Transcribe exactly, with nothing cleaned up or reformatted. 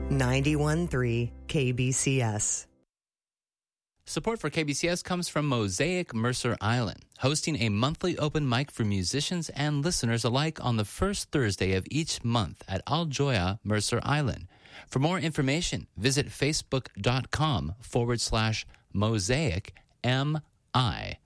ninety-one point three K B C S. Support for K B C S comes from Mosaic Mercer Island, hosting a monthly open mic for musicians and listeners alike on the first Thursday of each month at Al Joya, Mercer Island. For more information, visit facebook.com forward slash mosaic M I.